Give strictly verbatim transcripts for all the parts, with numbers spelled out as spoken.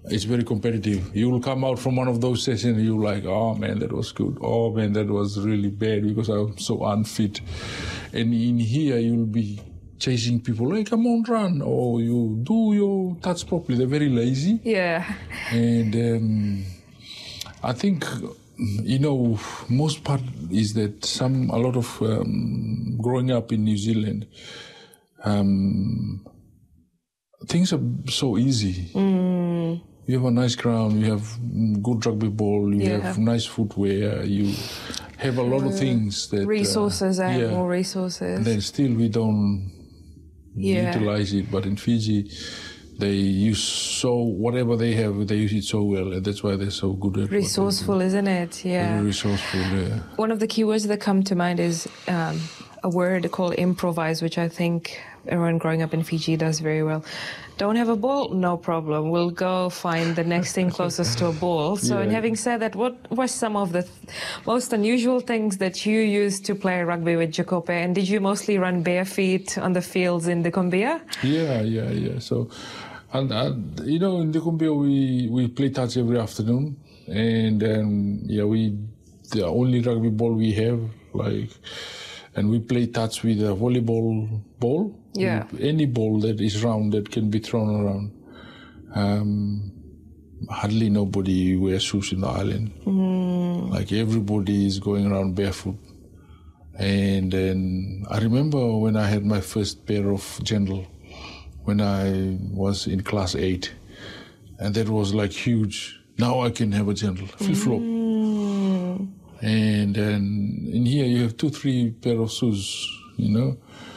it's very competitive. You will come out from one of those sessions and you're like, oh man, that was good. Oh man, that was really bad because I'm so unfit. And in here, you'll be chasing people, hey, come on, run. Or you do your touch properly. They're very lazy. Yeah. And um, I think, you know, most part is that some, a lot of um, growing up in New Zealand, um, things are so easy. Mm. You have a nice ground, you have good rugby ball, you Yeah. have nice footwear, you have a lot of things that... Resources, uh, and yeah. more resources. And then still we don't Yeah. utilize it. But in Fiji, they use so, whatever they have, they use it so well. And that's why they're so good at Resourceful, isn't it? Yeah. Very resourceful, yeah. One of the key words that come to mind is um, a word called improvise, which I think everyone growing up in Fiji does very well. Don't have a ball? No problem. We'll go find the next thing closest to a ball. So, Yeah. in having said that, what were some of the th- most unusual things that you used to play rugby with Jacope? And did you mostly run bare feet on the fields in the Kumbia? Yeah, yeah, yeah. So, and, and you know, in the Kumbia, we, we play touch every afternoon. And then, yeah, we, the only rugby ball we have, like, and we play touch with a volleyball ball. Yeah. Any ball that is round that can be thrown around. Um, hardly nobody wears shoes in the island. Mm. Like everybody is going around barefoot. And then I remember when I had my first pair of General, when I was in class eight. And that was like huge. Now I can have a General, flip-flop. Mm. And then in here you have two, three pair of shoes, you know.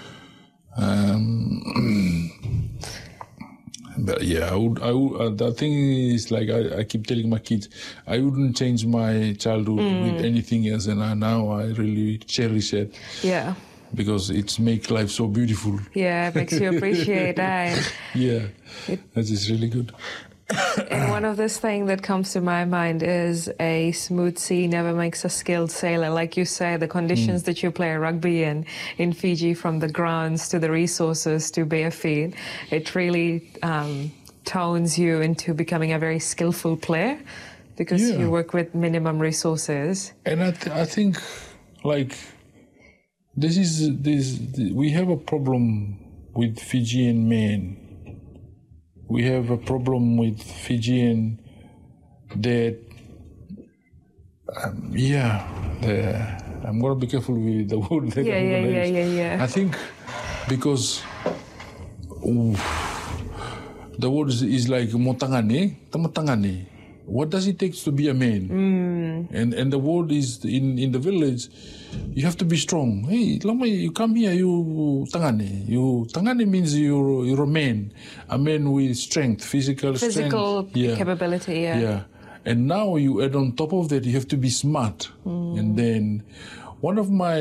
Um, but yeah, I would, I would, uh, the thing is, like I, I keep telling my kids, I wouldn't change my childhood Mm. with anything else, and I, now I really cherish it. Yeah. Because it's make life so beautiful. Yeah, it makes you appreciate that. Yeah, It- that is really good. And one of this thing that comes to my mind is a smooth sea never makes a skilled sailor. Like you say, the conditions Mm. that you play rugby in, in Fiji, from the grounds to the resources to bare feet, it really um, tones you into becoming a very skillful player because Yeah. you work with minimum resources. And I, th- I think, like, this is this. We have a problem with Fijian men. We have a problem with Fijian that, um, yeah, the, I'm going to be careful with the word that Yeah, I'm yeah, gonna yeah, use. yeah, yeah. I think because oof, the word is, is like motangane, tamotangane. What does it take to be a man? Mm. And and the word is in, in the village, you have to be strong. Hey, lama, you come here, you tangane. You tangane means you're you're a man, a man with strength, physical, Physical strength. Yeah. capability, yeah. Yeah. And now you add on top of that, you have to be smart. Mm. And then one of my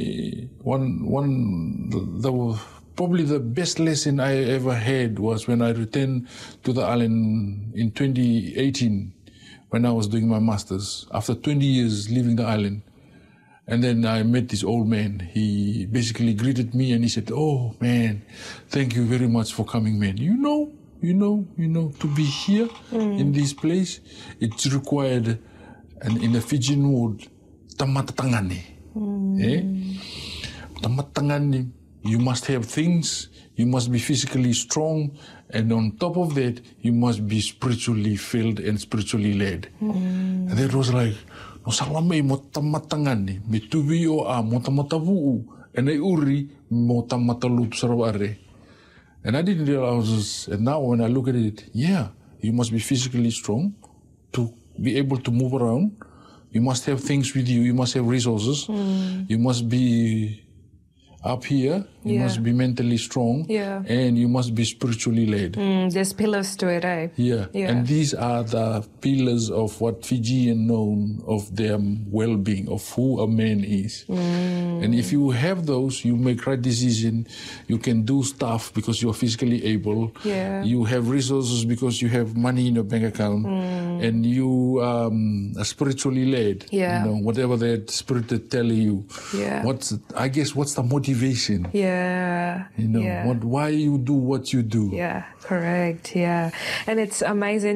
one one the, the probably the best lesson I ever had was when I returned to the island in twenty eighteen, when I was doing my master's, after twenty years leaving the island. And then I met this old man. He basically greeted me and he said, oh man, thank you very much for coming, man. You know, you know, you know, to be here Mm. in this place, it's required, and in the Fijian word, tamatangani. Mm. Eh? Tamatangani. You must have things, you must be physically strong, and on top of that, you must be spiritually filled and spiritually led. Mm. And that was like, no salame mo tamatangani, me tuwi o a mo tamatavuu, and I uri mo tamatalutu saraware. And I didn't realize, and now when I look at it, yeah, you must be physically strong to be able to move around. You must have things with you, you must have resources, Mm. you must be up here, you Yeah. must be mentally strong, Yeah. and you must be spiritually led. Mm, there's pillars to it, eh? Yeah. Yeah. And these are the pillars of what Fijian know of their well-being, of who a man is. Mm. And if you have those, you make right decision, you can do stuff because you're physically able. Yeah. You have resources because you have money in your bank account. Mm. And you um, are spiritually led. Yeah. You know, whatever that spirit that tell you. Yeah. What's, I guess, what's the motivation? Yeah. You know, yeah. what, why you do what you do. Yeah, correct. Yeah. And it's amazing